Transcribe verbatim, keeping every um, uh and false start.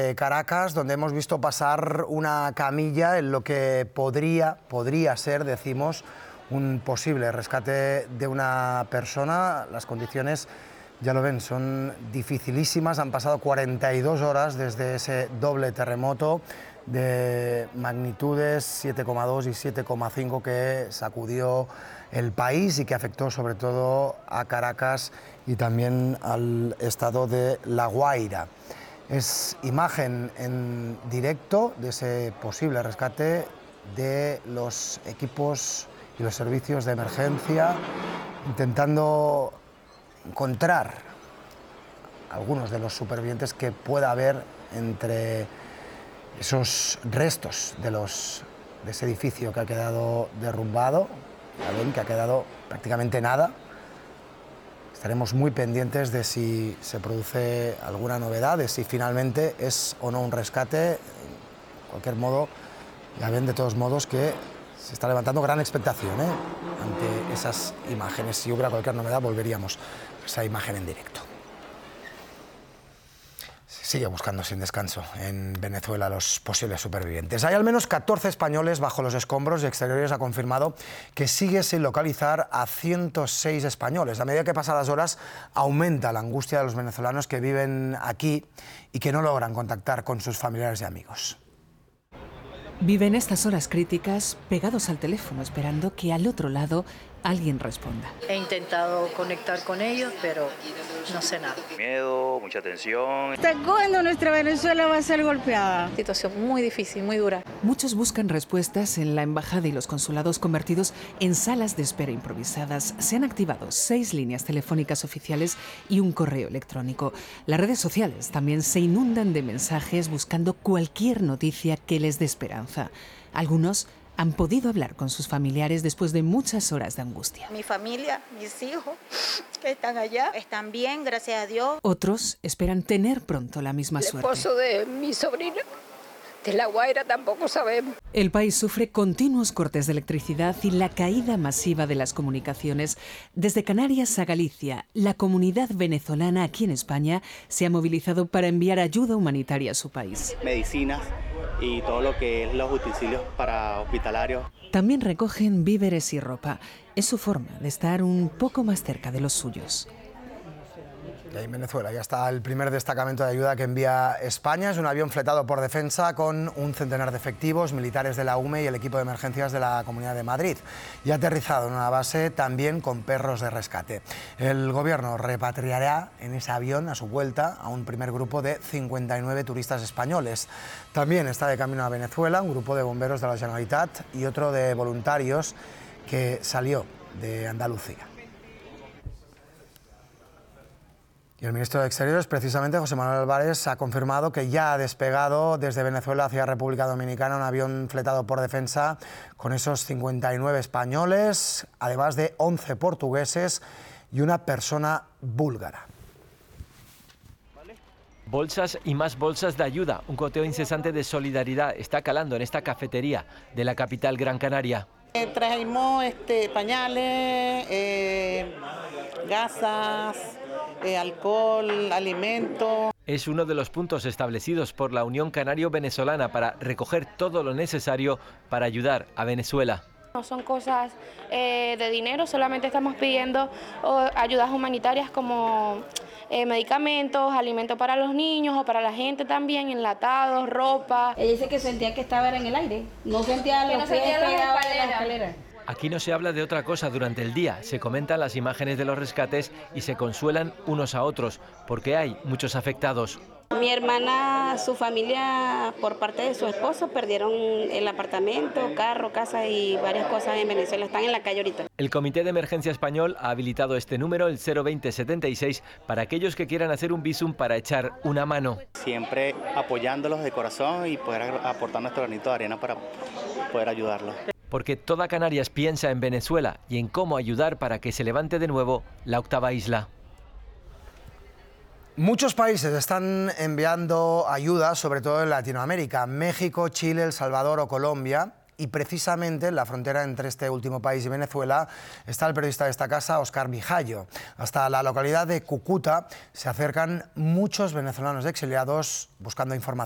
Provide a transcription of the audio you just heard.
de Caracas, donde hemos visto pasar una camilla en lo que podría, podría ser, decimos, un posible rescate de una persona. Las condiciones, ya lo ven, son dificilísimas. Han pasado cuarenta y dos horas desde ese doble terremoto de magnitudes siete coma dos y siete coma cinco que sacudió el país y que afectó sobre todo a Caracas y también al estado de La Guaira. Es imagen en directo de ese posible rescate de los equipos y los servicios de emergencia, intentando encontrar algunos de los supervivientes que pueda haber entre esos restos de, los, de ese edificio que ha quedado derrumbado. Ya ven que ha quedado prácticamente nada. Estaremos muy pendientes de si se produce alguna novedad, de si finalmente es o no un rescate. De cualquier modo, ya ven de todos modos que se está levantando gran expectación, ¿eh?, ante esas imágenes. Si hubiera cualquier novedad, volveríamos a esa imagen en directo. Sigue buscando sin descanso en Venezuela los posibles supervivientes. Hay al menos catorce españoles bajo los escombros y Exteriores ha confirmado que sigue sin localizar a ciento seis españoles. A medida que pasan las horas, aumenta la angustia de los venezolanos que viven aquí y que no logran contactar con sus familiares y amigos. Viven estas horas críticas pegados al teléfono, esperando que al otro lado alguien responda. He intentado conectar con ellos, pero no sé nada. Miedo, mucha tensión. ¿Hasta cuándo nuestra Venezuela va a ser golpeada? Situación muy difícil, muy dura. Muchos buscan respuestas en la embajada y los consulados convertidos en salas de espera improvisadas. Se han activado seis líneas telefónicas oficiales y un correo electrónico. Las redes sociales también se inundan de mensajes buscando cualquier noticia que les dé esperanza. Algunos han podido hablar con sus familiares después de muchas horas de angustia. Mi familia, mis hijos, que están allá, están bien, gracias a Dios. Otros esperan tener pronto la misma El suerte. El esposo de mi sobrina, de La Guaira, tampoco sabemos. El país sufre continuos cortes de electricidad y la caída masiva de las comunicaciones. Desde Canarias a Galicia, la comunidad venezolana aquí en España se ha movilizado para enviar ayuda humanitaria a su país. Medicinas y todo lo que es los utensilios para hospitalarios. También recogen víveres y ropa. Es su forma de estar un poco más cerca de los suyos. Y ahí en Venezuela ya está el primer destacamento de ayuda que envía España. Es un avión fletado por Defensa con un centenar de efectivos, militares de la U M E y el equipo de emergencias de la Comunidad de Madrid. Y ha aterrizado en una base también con perros de rescate. El gobierno repatriará en ese avión a su vuelta a un primer grupo de cincuenta y nueve turistas españoles. También está de camino a Venezuela un grupo de bomberos de la Generalitat y otro de voluntarios que salió de Andalucía. Y el ministro de Exteriores, precisamente José Manuel Álvarez, ha confirmado que ya ha despegado desde Venezuela hacia República Dominicana un avión fletado por Defensa con esos cincuenta y nueve españoles, además de once portugueses y una persona búlgara. Bolsas y más bolsas de ayuda. Un goteo incesante de solidaridad está calando en esta cafetería de la capital Gran Canaria. Eh, trajimos este, pañales, eh, gasas, eh, alcohol, alimentos. Es uno de los puntos establecidos por la Unión Canario-Venezolana para recoger todo lo necesario para ayudar a Venezuela. No son cosas eh, de dinero, solamente estamos pidiendo oh, ayudas humanitarias como eh, medicamentos, alimentos para los niños o para la gente también, enlatados, ropa. Ella dice que sentía que estaba en el aire, no sentía los pies pegados en la escalera. Aquí no se habla de otra cosa durante el día, se comentan las imágenes de los rescates y se consuelan unos a otros, porque hay muchos afectados. Mi hermana, su familia, por parte de su esposo, perdieron el apartamento, carro, casa y varias cosas en Venezuela. Están en la calle ahorita. El Comité de Emergencia Español ha habilitado este número, el cero veinte setenta y seis, para aquellos que quieran hacer un visum para echar una mano. Siempre apoyándolos de corazón y poder aportar nuestro granito de arena para poder ayudarlos. Porque toda Canarias piensa en Venezuela y en cómo ayudar para que se levante de nuevo la octava isla. Muchos países están enviando ayuda, sobre todo en Latinoamérica, México, Chile, El Salvador o Colombia. Y precisamente en la frontera entre este último país y Venezuela está el periodista de esta casa, Óscar Mijallo. Hasta la localidad de Cúcuta se acercan muchos venezolanos exiliados buscando información.